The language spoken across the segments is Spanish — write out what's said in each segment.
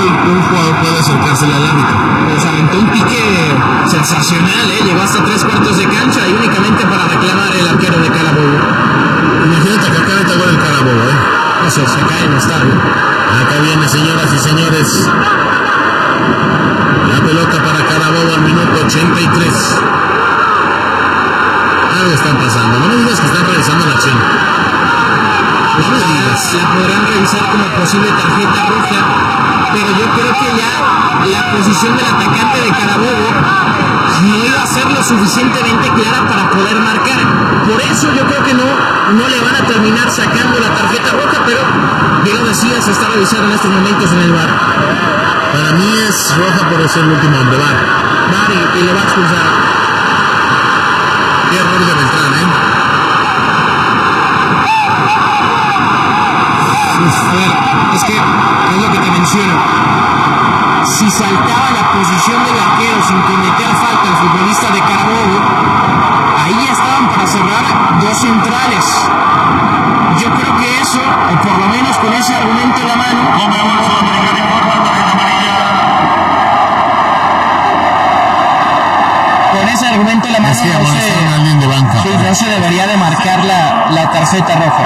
un jugador puede acercársele al árbitro. Pues aventó un pique sensacional, llegó hasta 3/4 de cancha y únicamente para reclamar el arquero de Carabobo. Imagínate que acá mete gol el Carabobo, No sé, se cae en el estadio. Acá viene, señoras y señores, la pelota para Carabobo al minuto 83. Algo están pasando, no me digas que están revisando la acción. No me digas. La podrán revisar como posible tarjeta roja, pero yo creo que ya la posición del atacante de Carabobo no iba a ser lo suficientemente clara para poder marcar. Por eso yo creo que no le van a terminar sacando la tarjeta roja, pero bien lo decía, se está revisando en estos momentos en el VAR. Para mí es roja por ser el último hombre, VAR y lo va a expulsar. Qué error de Beltrán, A ver, es que es lo que te menciono. Si saltaba la posición del arquero sin cometer falta el futbolista de Carabobo, ahí ya estaban para cerrar dos centrales. Yo creo que eso, o por lo menos con ese argumento en la mano, con ese argumento en la mano, no se debería de marcar la tarjeta roja.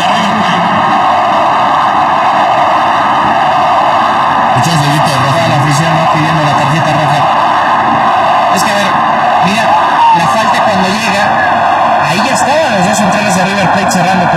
Muchas deditos rojas. La afición pidiendo la tarjeta roja. Es que a ver, mira, la falta cuando llega, ahí ya estaban los dos centrales de River Plate cerrando.